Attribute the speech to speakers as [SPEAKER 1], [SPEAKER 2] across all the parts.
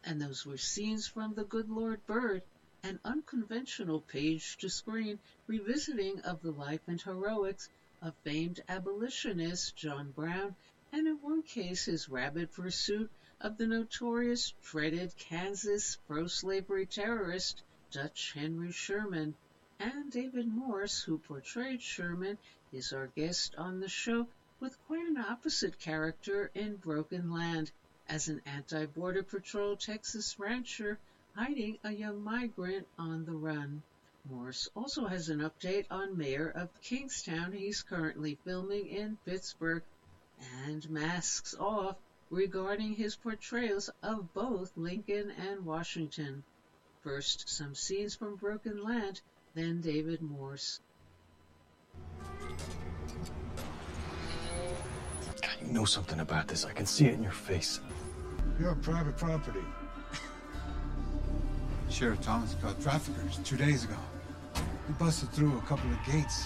[SPEAKER 1] And those were scenes from The Good Lord Bird, an unconventional page-to-screen revisiting of the life and heroics of famed abolitionist John Brown, and in one case his rabid pursuit of the notorious, dreaded Kansas pro-slavery terrorist Dutch Henry Sherman. And David Morse, who portrayed Sherman, is our guest on the show with quite an opposite character in Broken Land, as an anti-Border Patrol Texas rancher hiding a young migrant on the run. Morse also has an update on Mayor of Kingstown he's currently filming in Pittsburgh, and masks off regarding his portrayals of both Lincoln and Washington. First, some scenes from Broken Land, then David Morse.
[SPEAKER 2] God, you know something about this. I can see it in your face.
[SPEAKER 3] You're private property. Sheriff Thomas caught traffickers 2 days ago. He busted through a couple of gates.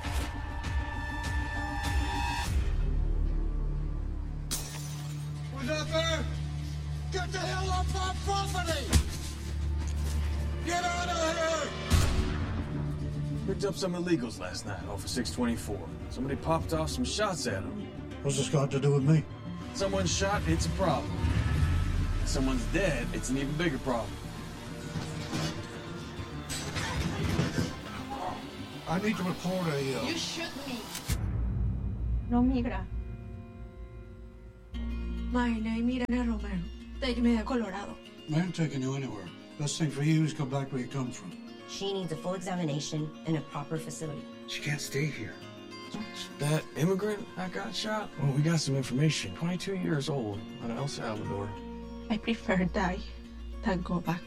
[SPEAKER 3] Who's out there? Get the hell off my property! Get out of here!
[SPEAKER 2] Picked up some illegals last night off of 624. Somebody popped off some shots at them.
[SPEAKER 3] What's this got to do with me?
[SPEAKER 2] Someone's shot, it's a problem. If someone's dead, it's an even bigger problem.
[SPEAKER 3] I need to report a...
[SPEAKER 4] You shoot me.
[SPEAKER 5] No migra. My name is Irene Romero. Take me to Colorado.
[SPEAKER 3] I ain't taking you anywhere. Best thing for you is go back where you come from.
[SPEAKER 4] She needs a full examination and a proper facility.
[SPEAKER 3] She can't stay here.
[SPEAKER 2] That immigrant that got shot? Well, we got some information. 22 years old, out of El Salvador.
[SPEAKER 5] I prefer die than go back.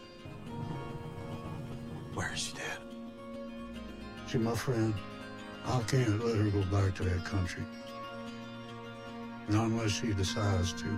[SPEAKER 2] Where is she, Dad?
[SPEAKER 3] She's my friend. I can't let her go back to that country. Not unless she decides to.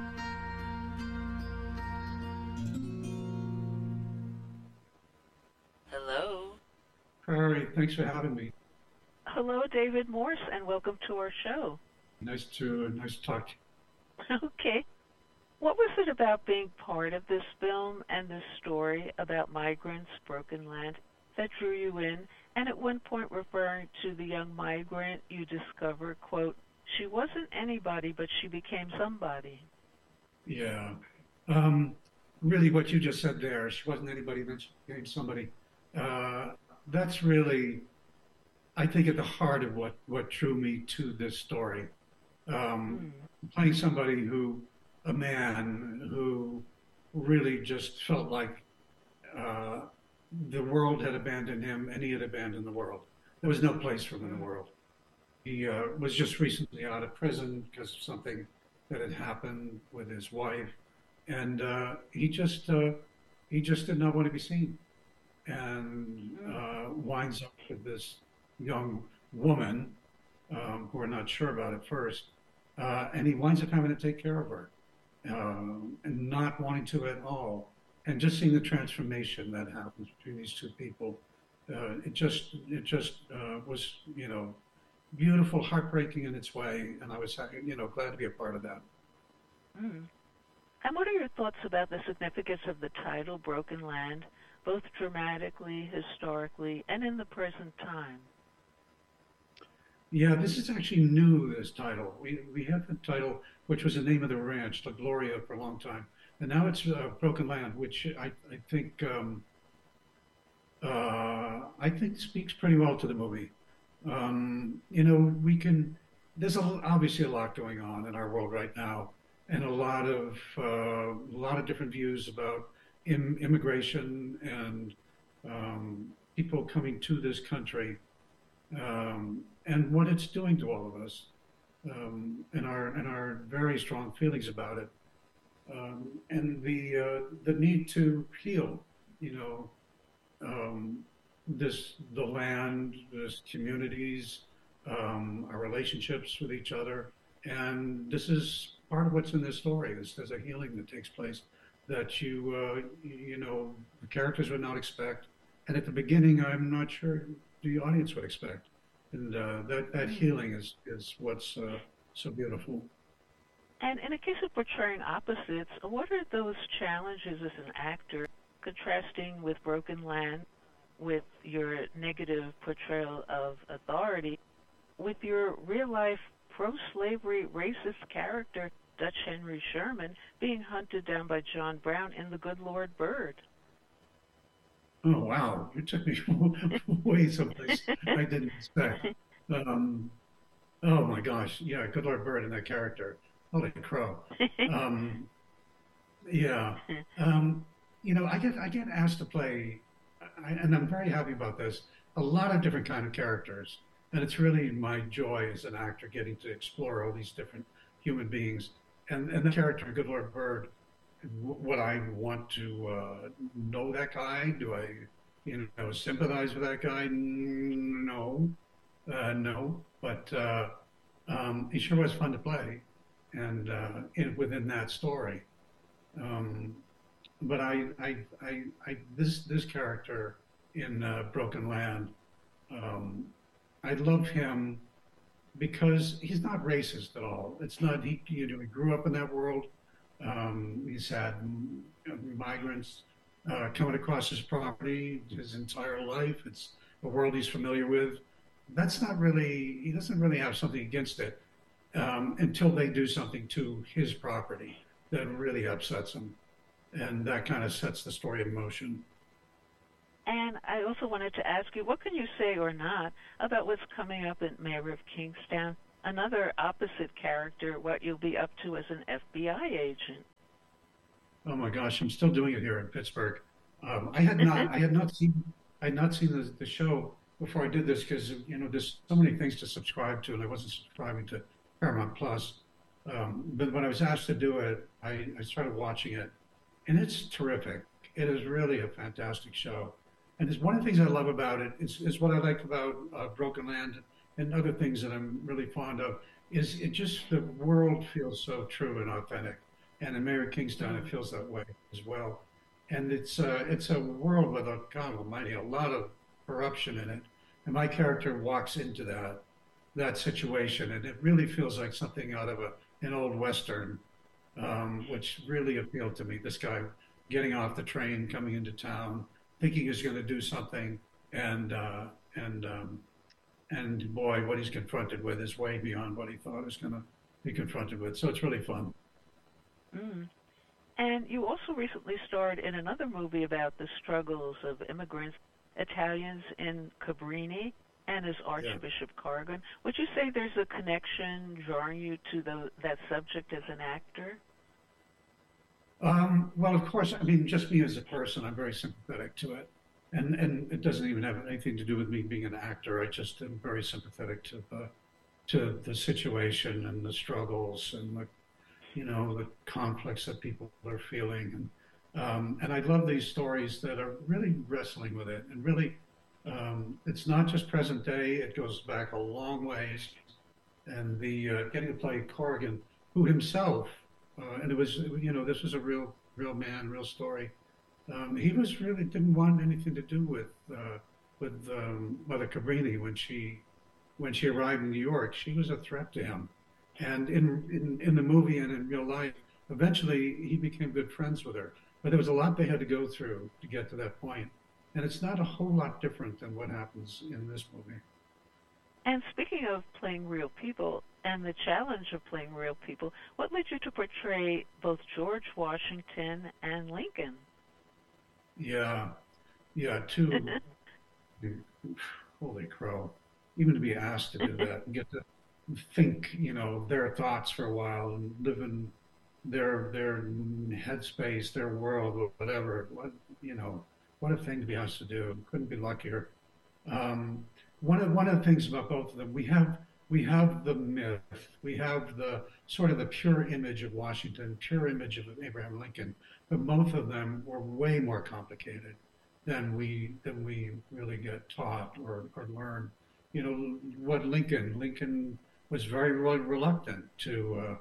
[SPEAKER 1] Hello.
[SPEAKER 6] Harry, thanks for having me.
[SPEAKER 1] Hello, David Morse, and welcome to our show.
[SPEAKER 6] Nice to talk to you.
[SPEAKER 1] Okay. What was it about being part of this film and this story about migrants, Broken Land, that drew you in? And at one point referring to the young migrant you discover, quote, she wasn't anybody, but she became somebody.
[SPEAKER 6] Yeah. Really what you just said there, she wasn't anybody, but she became somebody. That's really, I think, at the heart of what drew me to this story. Playing somebody a man who really just felt like the world had abandoned him and he had abandoned the world. There was no place for him in the world. He was just recently out of prison because of something that had happened with his wife. And he just did not want to be seen. And winds up with this young woman who we're not sure about at first. And he winds up having to take care of her and not wanting to at all. And just seeing the transformation that happens between these two people, it just was, beautiful, heartbreaking in its way. And I was, glad to be a part of that.
[SPEAKER 1] Mm. And what are your thoughts about the significance of the title, Broken Land, both dramatically, historically, and in the present time?
[SPEAKER 6] Yeah, this is actually new, this title. We had the title, which was the name of the ranch, La Gloria, for a long time. And now it's Broken Land, which I think speaks pretty well to the movie. There's obviously a lot going on in our world right now, and a lot of different views about immigration and people coming to this country, and what it's doing to all of us, and our very strong feelings about it. And the need to heal, the land, this communities, our relationships with each other, and this is part of what's in this story. There's a healing that takes place that the characters would not expect, and at the beginning, I'm not sure the audience would expect, and that healing is what's so beautiful.
[SPEAKER 1] And in a case of portraying opposites, what are those challenges as an actor, contrasting with Broken Land, with your negative portrayal of authority, with your real-life pro-slavery racist character, Dutch Henry Sherman, being hunted down by John Brown in The Good Lord Bird?
[SPEAKER 6] Oh, wow. You took me way someplace I didn't expect. Um, oh, my gosh. Yeah, Good Lord Bird and that character. Holy crow. Um, yeah. I get asked to play, and I'm very happy about this, a lot of different kind of characters. And it's really my joy as an actor getting to explore all these different human beings. And the character, Good Lord Bird, would I want to know that guy? Do I, sympathize with that guy? No, no. But he sure was fun to play, and within that story. But this character in Broken Land, I love him because he's not racist at all. It's not he grew up in that world. He's had migrants coming across his property his entire life. It's a world he's familiar with. He doesn't really have something against it until they do something to his property that really upsets him. And that kind of sets the story in motion.
[SPEAKER 1] And I also wanted to ask you, what can you say or not about what's coming up in Mayor of Kingstown? Another opposite character, what you'll be up to as an FBI agent.
[SPEAKER 6] Oh my gosh, I'm still doing it here in Pittsburgh. I had not seen the show before I did this because there's so many things to subscribe to, and I wasn't subscribing to Paramount Plus. But when I was asked to do it, I started watching it, and it's terrific. It is really a fantastic show, and it's one of the things I love about it. Is what I like about Broken Land and other things that I'm really fond of. Is it just the world feels so true and authentic, and in Mayor of Kingstown it feels that way as well. And it's a world with God Almighty, a lot of corruption in it, and my character walks into that situation, and it really feels like something out of an old Western, which really appealed to me. This guy getting off the train, coming into town, thinking he's going to do something, and boy, what he's confronted with is way beyond what he thought he was going to be confronted with. So it's really fun.
[SPEAKER 1] Mm. And you also recently starred in another movie about the struggles of immigrants, Italians in Cabrini, and as Archbishop Corrigan. Would you say there's a connection drawing you to that subject as an actor?
[SPEAKER 6] Well, of course, I mean, just me as a person, I'm very sympathetic to it. And it doesn't even have anything to do with me being an actor. I just am very sympathetic to the situation and the struggles and the conflicts that people are feeling. And I love these stories that are really wrestling with it. And really, it's not just present day. It goes back a long ways. And the getting to play Corrigan, who himself, and it was, this was a real man, real story. He was really didn't want anything to do with Mother Cabrini when she arrived in New York. She was a threat to him, and in the movie and in real life, eventually he became good friends with her. But there was a lot they had to go through to get to that point, and it's not a whole lot different than what happens in this movie.
[SPEAKER 1] And speaking of playing real people and the challenge of playing real people, what led you to portray both George Washington and Lincoln?
[SPEAKER 6] Yeah, two. Holy crow! Even to be asked to do that and get to think, their thoughts for a while and live in their headspace, their world, or whatever. What a thing to be asked to do. Couldn't be luckier. One of the things about both of them, we have the myth, we have the sort of the pure image of Washington, pure image of Abraham Lincoln, but both of them were way more complicated than we really get taught or learn. What Lincoln was very reluctant to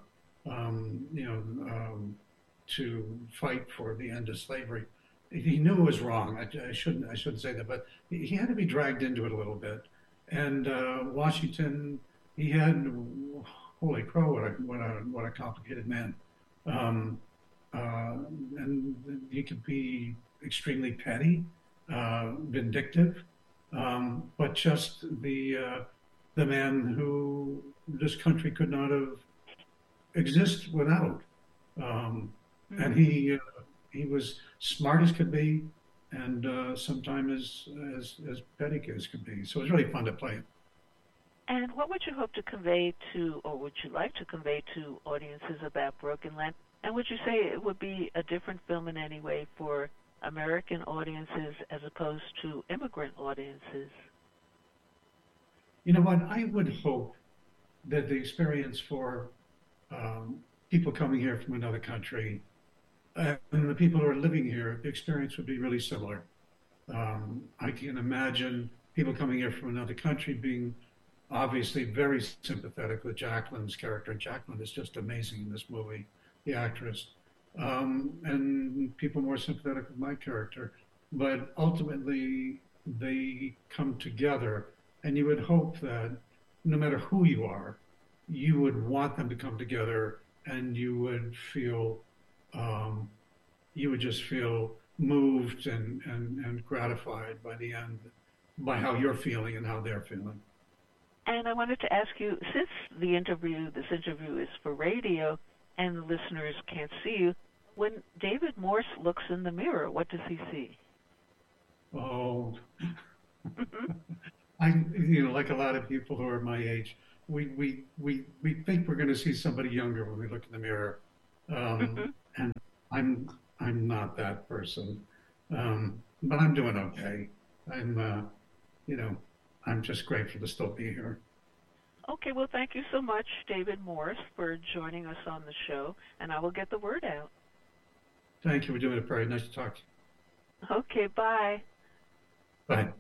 [SPEAKER 6] fight for the end of slavery. He knew it was wrong. I shouldn't say that, but he had to be dragged into it a little bit. And Washington, he had holy crow, what a complicated man. Um, and he could be extremely petty, vindictive, but just the man who this country could not have exist without. And he was smart as could be, and sometimes as petty as could be. So it was really fun to play.
[SPEAKER 7] And what would you hope to convey to, or would you like to convey to audiences about Broken Land? And would you say it would be a different film in any way for American audiences as opposed to immigrant audiences?
[SPEAKER 6] You know what? I would hope that the experience for people coming here from another country and the people who are living here, the experience would be really similar. I can imagine people coming here from another country being obviously very sympathetic with Jacqueline's character. Jacqueline is just amazing in this movie, the actress. And people more sympathetic with my character. But ultimately, they come together, and you would hope that no matter who you are, you would want them to come together, and you would feel, you would just feel moved and gratified by the end, by how you're feeling and how they're feeling.
[SPEAKER 7] And I wanted to ask you, since this interview is for radio and the listeners can't see you, when David Morse looks in the mirror, what does he see?
[SPEAKER 6] Oh, like a lot of people who are my age, we think we're going to see somebody younger when we look in the mirror, and I'm not that person, but I'm doing okay. I'm just grateful to still be here.
[SPEAKER 7] Okay, well, thank you so much, David Morse, for joining us on the show, and I will get the word out.
[SPEAKER 6] Thank you for doing it, Perry. Nice to talk to you.
[SPEAKER 7] Okay, bye.
[SPEAKER 6] Bye.